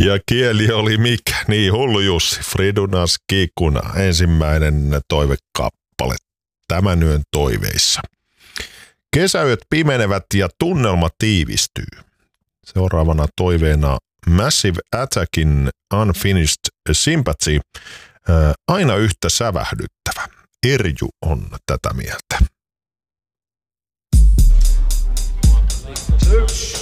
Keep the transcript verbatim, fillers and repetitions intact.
Ja kieli oli mikä? Niin, Hullu Jussi, Fridunas Kikuna, ensimmäinen toivekappale tämän yön toiveissa. Kesäyöt pimenevät ja tunnelma tiivistyy. Seuraavana toiveena Massive Attackin Unfinished Sympathy, aina yhtä sävähdyttävä. Erju on tätä mieltä. Yksi.